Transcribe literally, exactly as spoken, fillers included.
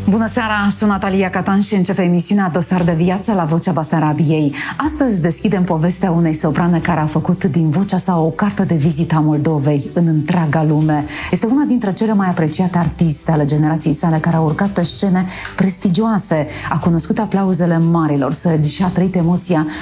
Bună seara, sunt Natalia Catan și începe emisiunea Dosar de viață la Vocea Basarabiei. Astăzi deschidem povestea unei soprane care a făcut din vocea sa o cartă de vizită a Moldovei în întreaga lume. Este una dintre cele mai apreciate artiste ale generației sale, care a urcat pe scene prestigioase, a cunoscut aplauzele marilor săli și a trăit emoția